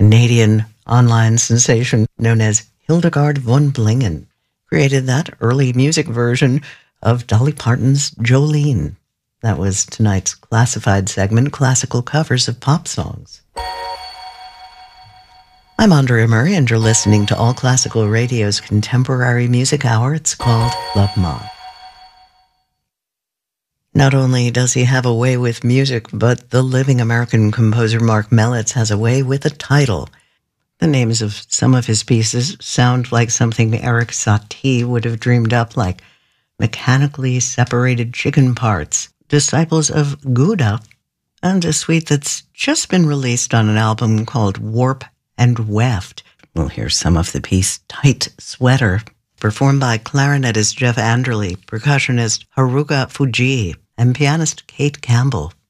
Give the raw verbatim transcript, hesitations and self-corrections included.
Canadian online sensation known as Hildegard von Blingen created that early music version of Dolly Parton's Jolene. That was tonight's classified segment, Classical Covers of Pop Songs. I'm Andrea Murray, and you're listening to All Classical Radio's Contemporary Music Hour. It's called Love Ma. Not only does he have a way with music, but the living American composer Mark Mellitz has a way with a title. The names of some of his pieces sound like something Eric Satie would have dreamed up, like Mechanically Separated Chicken Parts, Disciples of Gouda, and a suite that's just been released on an album called Warp and Weft. We'll hear some of the piece Tight Sweater, performed by clarinetist Jeff Anderle, percussionist Haruka Fujii, and pianist Kate Campbell.